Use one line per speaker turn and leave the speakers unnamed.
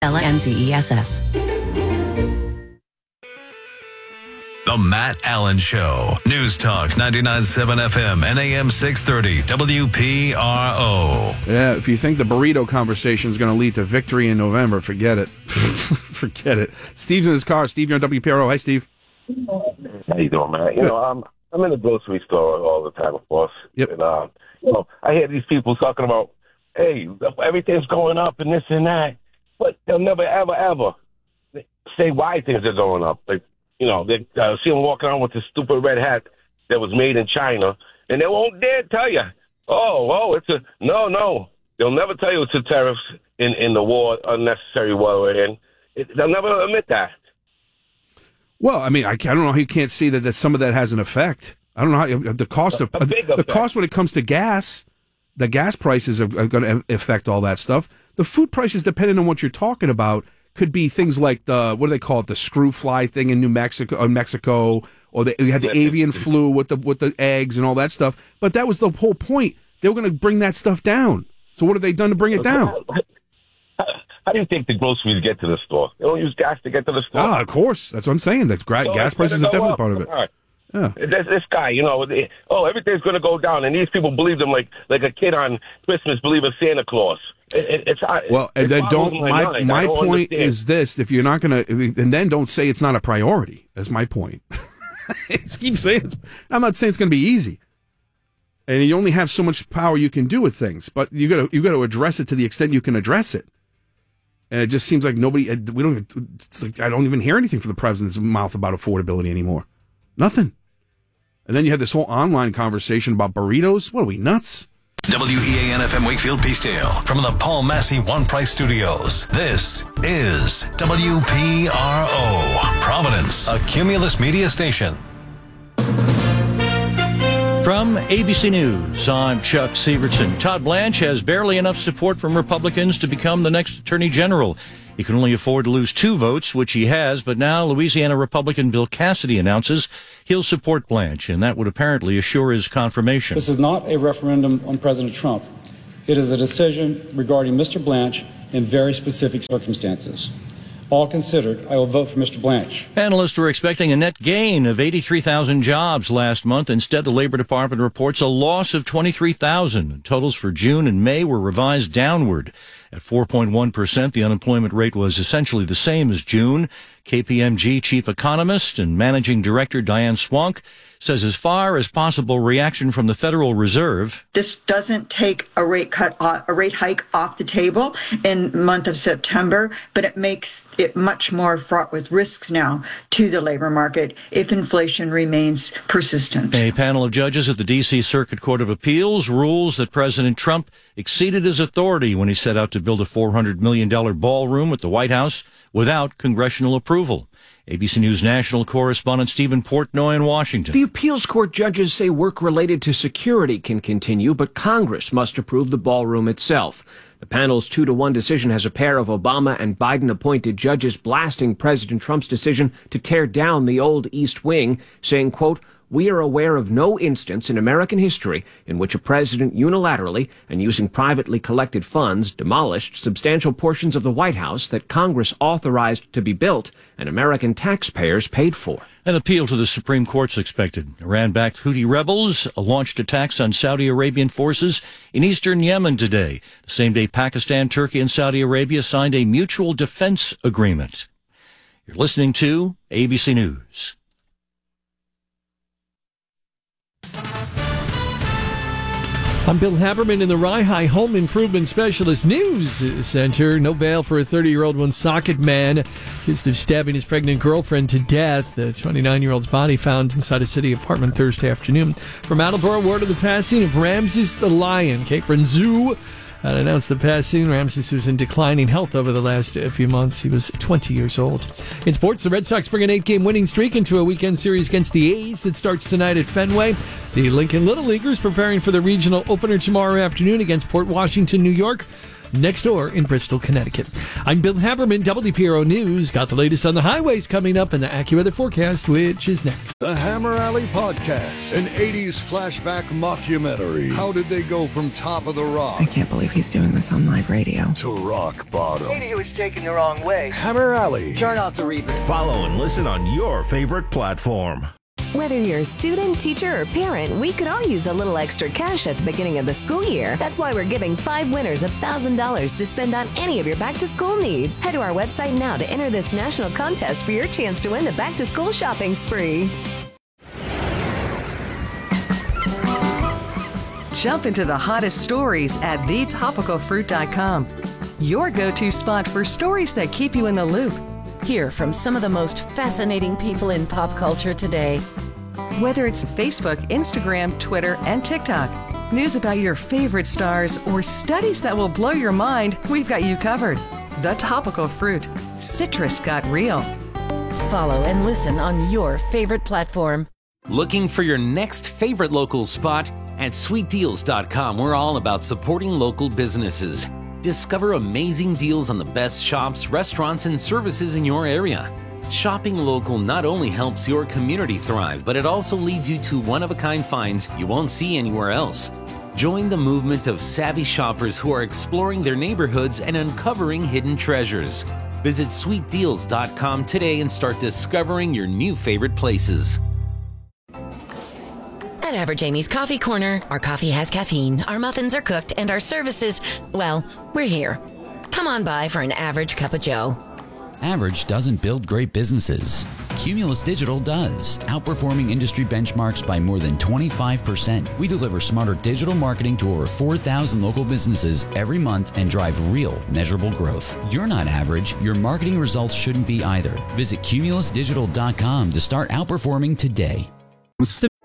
LNZESS.
The Matt Allen Show. News Talk 99.7 FM and AM 630 WPRO.
Yeah, if you think the burrito conversation is going to lead to victory in November, forget it. Forget it. Steve's in his car. Steve, you're on WPRO. Hi, Steve.
How you doing, man? I'm in the grocery store all the time, of course.
Yep.
And, I hear these people talking about, hey, everything's going up and this and that, but they'll never, ever, ever say why things are going up. Like, they see them walking around with this stupid red hat that was made in China, and they won't dare tell you, no. They'll never tell you it's a tariffs in the war, unnecessary war we're in. They'll never admit that.
Well, I mean, I don't know how you can't see that some of that has an effect. I don't know how the cost when it comes to gas, the gas prices are going to affect all that stuff. The food prices, depending on what you're talking about, could be things like what do they call it, the screw fly thing in Mexico, or you had the avian flu with the eggs and all that stuff. But that was the whole point. They were going to bring that stuff down. So what have they done to bring it down?
How do you think the groceries get to the store? They don't use gas to get to the store.
Ah, of course. That's what I'm saying. That's gas prices are definitely part of it.
Right.
Yeah.
This guy, everything's going to go down, and these people believe them like a kid on Christmas believe in Santa Claus.
And then my point is this: if you're not going to, and then don't say it's not a priority. That's my point. Just keep saying I'm not saying it's going to be easy, and you only have so much power you can do with things, but you got to address it to the extent you can address it. And it just seems like I don't even hear anything from the president's mouth about affordability anymore. Nothing. And then you have this whole online conversation about burritos. What are we, nuts?
WEAN-FM Wakefield Peacedale from the Paul Massey One Price Studios. This is WPRO, Providence, a Cumulus media station.
From ABC News, I'm Chuck Severson. Todd Blanche has barely enough support from Republicans to become the next Attorney General. He can only afford to lose 2 votes, which he has, but now Louisiana Republican Bill Cassidy announces he'll support Blanche, and that would apparently assure his confirmation.
This is not a referendum on President Trump. It is a decision regarding Mr. Blanche in very specific circumstances. All considered, I will vote for Mr. Blanche.
Analysts were expecting a net gain of 83,000 jobs last month. Instead, the Labor Department reports a loss of 23,000. Totals for June and May were revised downward. At 4.1%, the unemployment rate was essentially the same as June. KPMG chief economist and managing director Diane Swank says as far as possible reaction from the Federal Reserve.
This doesn't take a rate hike off the table in the month of September, but it makes it much more fraught with risks now to the labor market if inflation remains persistent.
A panel of judges at the D.C. Circuit Court of Appeals rules that President Trump exceeded his authority when he set out to build a $400 million ballroom at the White House without congressional approval. ABC News national correspondent Stephen Portnoy in Washington.
The appeals court judges say work related to security can continue, but Congress must approve the ballroom itself. The panel's 2-1 decision has a pair of Obama and Biden-appointed judges blasting President Trump's decision to tear down the old East Wing, saying, quote, "We are aware of no instance in American history in which a president unilaterally and using privately collected funds demolished substantial portions of the White House that Congress authorized to be built and American taxpayers paid for."
An appeal to the Supreme Court's expected. Iran-backed Houthi rebels launched attacks on Saudi Arabian forces in eastern Yemen today. The same day Pakistan, Turkey, and Saudi Arabia signed a mutual defense agreement. You're listening to ABC News.
I'm Bill Haberman in the Rye Home Improvement Specialist News Center. No bail for a 30-year-old Woonsocket man accused of stabbing his pregnant girlfriend to death. The 29-year-old's body found inside a city apartment Thursday afternoon. From Attleboro, word of the passing of Ramses the Lion. Capron Zoo announced the passing. Ramses was in declining health over the last few months. He was 20 years old. In sports, the Red Sox bring an 8-game winning streak into a weekend series against the A's that starts tonight at Fenway. The Lincoln Little Leaguers preparing for the regional opener tomorrow afternoon against Port Washington, New York. next door in Bristol, Connecticut. I'm Bill Haberman, WPRO News. Got the latest on the highways coming up and the AccuWeather forecast, which is next.
The Hammer Alley Podcast, an 80s flashback mockumentary. How did they go from top of the rock?
I can't believe he's doing this on live radio.
To rock bottom.
Maybe he was taken the wrong way.
Hammer Alley.
Turn off the reverb.
Follow and listen on your favorite platform.
Whether you're a student, teacher, or parent, we could all use a little extra cash at the beginning of the school year. That's why we're giving 5 winners $1,000 to spend on any of your back-to-school needs. Head to our website now to enter this national contest for your chance to win the back-to-school shopping spree.
Jump into the hottest stories at thetopicalfruit.com. Your go-to spot for stories that keep you in the loop.
Hear from some of the most fascinating people in pop culture today.
Whether it's Facebook, Instagram, Twitter, and TikTok, news about your favorite stars, or studies that will blow your mind, we've got you covered. The Topical Fruit. Citrus got real.
Follow and listen on your favorite platform.
Looking for your next favorite local spot? At sweetdeals.com, we're all about supporting local businesses. Discover amazing deals on the best shops, restaurants, and services in your area. Shopping local not only helps your community thrive, but it also leads you to one-of-a-kind finds you won't see anywhere else. Join the movement of savvy shoppers who are exploring their neighborhoods and uncovering hidden treasures. Visit sweetdeals.com today and start discovering your new favorite places.
At Average Amy's Coffee Corner, our coffee has caffeine, our muffins are cooked, and our services, well, we're here. Come on by for an average cup of joe.
Average doesn't build great businesses. Cumulus Digital does, outperforming industry benchmarks by more than 25%. We deliver smarter digital marketing to over 4,000 local businesses every month and drive real, measurable growth. You're not average. Your marketing results shouldn't be either. Visit cumulusdigital.com to start outperforming today.